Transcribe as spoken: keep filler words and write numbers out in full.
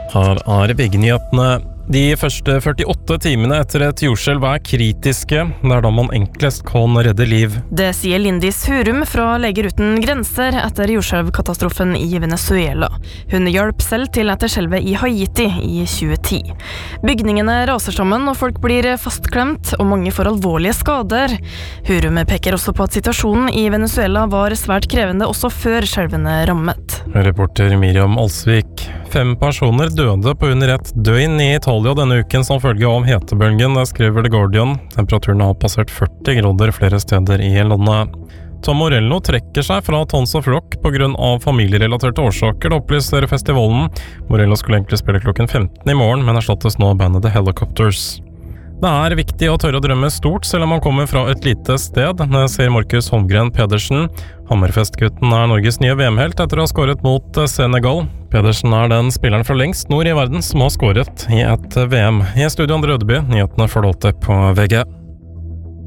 Her er V G-nyhetene. De første førtiåtte timene etter et jordskjelv er kritiske. Det er da man enklest kan redde liv. Det sier Lindis Hurum fra Leger uten grenser etter jordskjelvkatastrofen i Venezuela. Hun hjalp selv til etter skjelvet i Haiti i tjue ti. Bygningene raser sammen og folk blir fastklemt, og mange får alvorlige skader. Hurum peker også på at situasjonen i Venezuela var svært krevende også før skjelvene rammet. Reporter Miriam Alsvik. Fem personer døde på under ett døgn i Italia denne uken som følge av hetebølgen, det skriver The Guardian. Temperaturen har passert førti grader flere steder i landet. Tom Morello trekker seg fra Tons of Rock på grunn av familierelaterte årsaker, det opplyser festivalen. Morello skulle egentlig spille klokken femten i morgen, men erstattes nå av bandet The Helicopters. Det er viktig å tørre å drømme stort, selv om man kommer fra et lite sted, sier Markus Holmgren Pedersen. Hammerfest-gutten er Norges nye V M-helt etter å ha skåret mot Senegal. Pedersen er den spilleren fra lengst nord i verden som har skåret i et V M. I studio Andre Rødeby, nyhetene får du alltid på V G.